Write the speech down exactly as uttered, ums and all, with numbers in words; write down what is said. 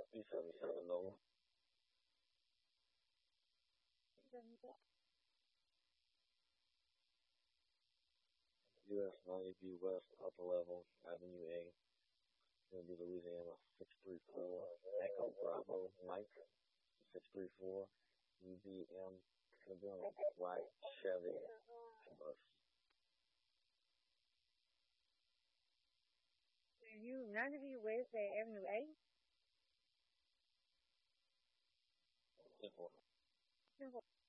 B seventy-seven Nova. U S ninety B West, upper level, Avenue A. Gonna be Louisiana six three four. Echo Bravo Mike six three four. U B M. Gonna be on a white Chevy bus. You ninety B West at Avenue A? Simple. Simple.